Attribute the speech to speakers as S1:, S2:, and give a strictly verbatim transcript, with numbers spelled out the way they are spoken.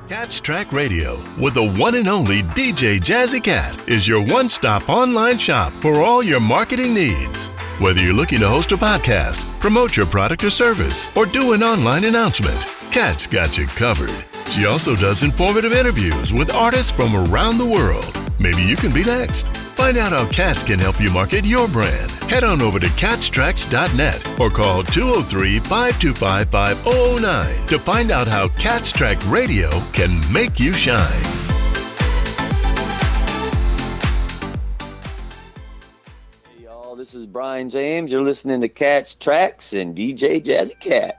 S1: Catch Track Radio with the one and only D J Jazzy Cat is your one-stop online shop for all your marketing needs. Whether you're looking to host a podcast, promote your product or service, or do an online announcement, Cat's got you covered. She also does informative interviews with artists from around the world. Maybe you can be next. Find out how Cats can help you market your brand. Head on over to cats tracks dot net or call two oh three, five two five, five oh oh nine to find out how Cat's Track Radio can make you shine.
S2: Hey y'all, this is Brian James. You're listening to Cat's Tracks and D J Jazzy Cat.